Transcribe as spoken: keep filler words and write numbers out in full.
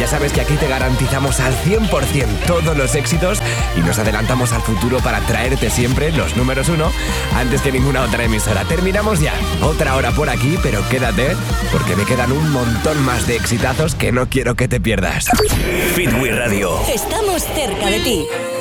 sabes que aquí te garantizamos al cien por ciento todos los éxitos y nos adelantamos al futuro para traerte siempre los números uno antes que ninguna otra emisora. Terminamos ya. Otra hora por aquí, pero quédate porque me quedan un montón más de exitazos que no quiero que te pierdas. Hit Wii Radio. Estamos cerca de ti.